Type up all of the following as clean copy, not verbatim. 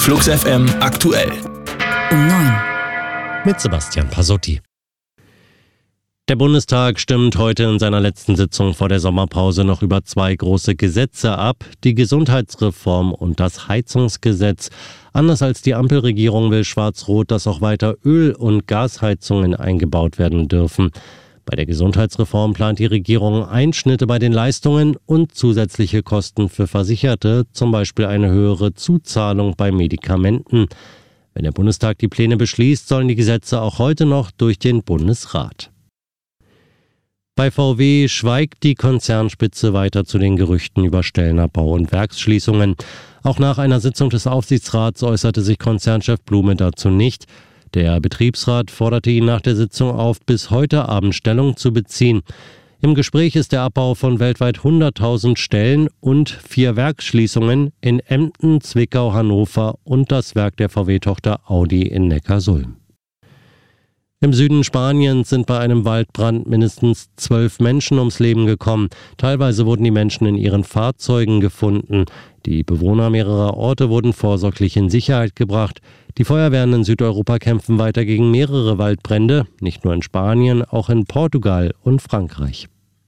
Flux FM aktuell. Um 9. Mit Sebastian Pasotti. Der Bundestag stimmt heute in seiner letzten Sitzung vor der Sommerpause noch über 2 große Gesetze ab, die Gesundheitsreform und das Heizungsgesetz. Anders als die Ampelregierung will Schwarz-Rot, dass auch weiter Öl- und Gasheizungen eingebaut werden dürfen. Bei der Gesundheitsreform plant die Regierung Einschnitte bei den Leistungen und zusätzliche Kosten für Versicherte, zum Beispiel eine höhere Zuzahlung bei Medikamenten. Wenn der Bundestag die Pläne beschließt, sollen die Gesetze auch heute noch durch den Bundesrat. Bei VW schweigt die Konzernspitze weiter zu den Gerüchten über Stellenabbau und Werksschließungen. Auch nach einer Sitzung des Aufsichtsrats äußerte sich Konzernchef Blume dazu nicht. Der Betriebsrat forderte ihn nach der Sitzung auf, bis heute Abend Stellung zu beziehen. Im Gespräch ist der Abbau von weltweit 100.000 Stellen und 4 Werksschließungen in Emden, Zwickau, Hannover und das Werk der VW-Tochter Audi in Neckarsulm. Im Süden Spaniens sind bei einem Waldbrand mindestens 12 Menschen ums Leben gekommen. Teilweise wurden die Menschen in ihren Fahrzeugen gefunden. Die Bewohner mehrerer Orte wurden vorsorglich in Sicherheit gebracht. Die Feuerwehren in Südeuropa kämpfen weiter gegen mehrere Waldbrände, nicht nur in Spanien, auch in Portugal und Frankreich.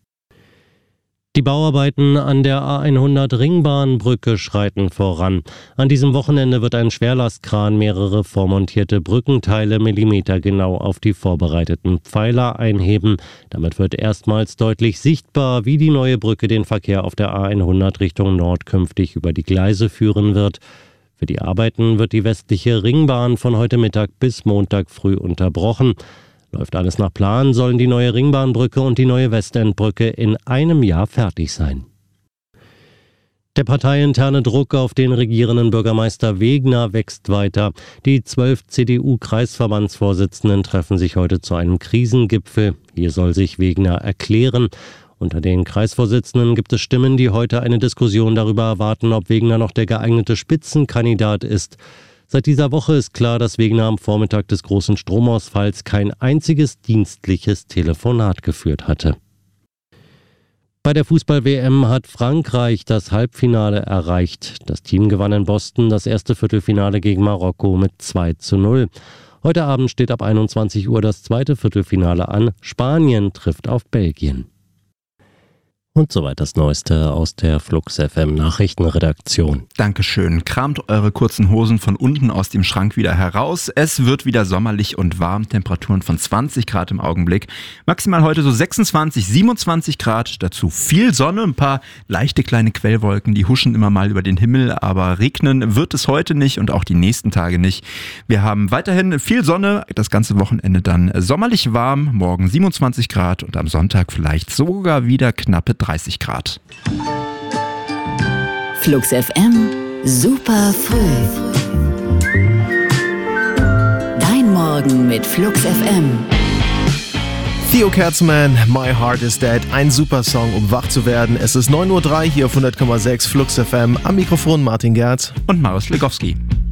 Die Bauarbeiten an der A100 Ringbahnbrücke schreiten voran. An diesem Wochenende wird ein Schwerlastkran mehrere vormontierte Brückenteile millimetergenau auf die vorbereiteten Pfeiler einheben. Damit wird erstmals deutlich sichtbar, wie die neue Brücke den Verkehr auf der A100 Richtung Nord künftig über die Gleise führen wird. Für die Arbeiten wird die westliche Ringbahn von heute Mittag bis Montag früh unterbrochen. Läuft alles nach Plan, sollen die neue Ringbahnbrücke und die neue Westendbrücke in einem Jahr fertig sein. Der parteiinterne Druck auf den regierenden Bürgermeister Wegner wächst weiter. Die 12 CDU-Kreisverbandsvorsitzenden treffen sich heute zu einem Krisengipfel. Hier soll sich Wegner erklären. Unter den Kreisvorsitzenden gibt es Stimmen, die heute eine Diskussion darüber erwarten, ob Wegner noch der geeignete Spitzenkandidat ist. Seit dieser Woche ist klar, dass Wegner am Vormittag des großen Stromausfalls kein einziges dienstliches Telefonat geführt hatte. Bei der Fußball-WM hat Frankreich das Halbfinale erreicht. Das Team gewann in Boston das erste Viertelfinale gegen Marokko mit 2:0. Heute Abend steht ab 21 Uhr das zweite Viertelfinale an. Spanien trifft auf Belgien. Und soweit das Neueste aus der Flux FM Nachrichtenredaktion. Dankeschön. Kramt eure kurzen Hosen von unten aus dem Schrank wieder heraus. Es wird wieder sommerlich und warm. Temperaturen von 20 Grad im Augenblick. Maximal heute so 26, 27 Grad. Dazu viel Sonne, ein paar leichte kleine Quellwolken, die huschen immer mal über den Himmel. Aber regnen wird es heute nicht und auch die nächsten Tage nicht. Wir haben weiterhin viel Sonne. Das ganze Wochenende dann sommerlich warm. Morgen 27 Grad und am Sonntag vielleicht sogar wieder knappe 30 Grad. Flux FM, super früh. Dein Morgen mit Flux FM. Theo Kertzmann, My Heart is Dead, ein super Song, um wach zu werden. Es ist 9:03 Uhr hier auf 100,6 Flux FM. Am Mikrofon Martin Gerz Und Marius Legowski.